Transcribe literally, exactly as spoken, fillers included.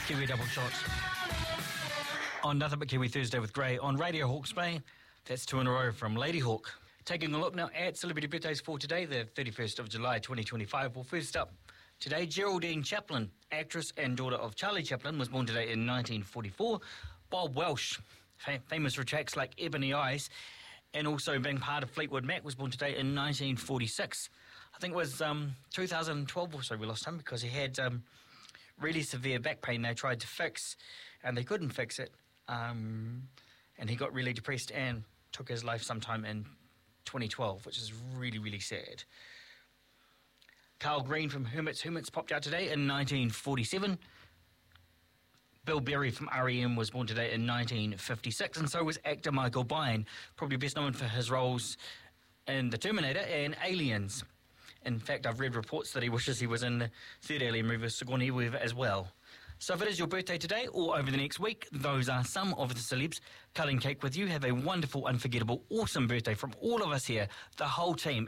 Kiwi Double Shot. On Nothing But Kiwi Thursday with Gray on Radio Hawke's Bay. That's two in a row from Lady Hawk. Taking a look now at celebrity birthdays for today, the thirty-first of July twenty twenty-five. Well, first up today, Geraldine Chaplin, actress and daughter of Charlie Chaplin, was born today in nineteen forty-four. Bob Welsh, fam- famous for tracks like Ebony Eyes, and also being part of Fleetwood Mac, was born today in nineteen forty-six. I think it was um, two thousand twelve or so we lost him because he had um, really severe back pain they tried to fix, and they couldn't fix it. Um, and he got really depressed and took his life sometime in twenty twelve, which is really, really sad. Carl Green from Hermits Hermits popped out today in nineteen forty-seven. Bill Berry from R E M was born today in nineteen fifty-six, and so was actor Michael Biehn, probably best known for his roles in The Terminator and Aliens. In fact, I've read reports that he wishes he was in the third Alien movie, Sigourney Weaver, as well. So if it is your birthday today or over the next week, those are some of the celebs cutting cake with you. Have a wonderful, unforgettable, awesome birthday from all of us here, the whole team